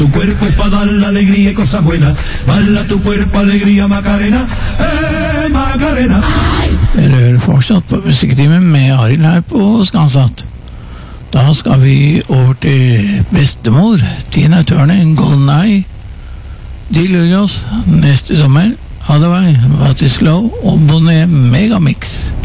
Tu cuerpo es para dar la alegría y cosas buenas. Balla tu cuerpo, alegría, Macarena. Macarena. Eller fortsatt på musikktimen med Arild her på Skansatt. Da skal vi over til bestemor, Tina Turner, Golden Eye, Delirious neste sommer, Hathaway, What is Love og Bonnet Megamix.